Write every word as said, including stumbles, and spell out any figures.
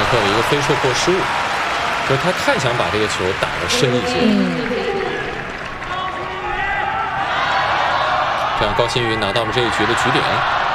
克的一个飞射过失误，就是他太想把这个球打得深一些。 嗯， 这样高新宇拿到了这一局的局点。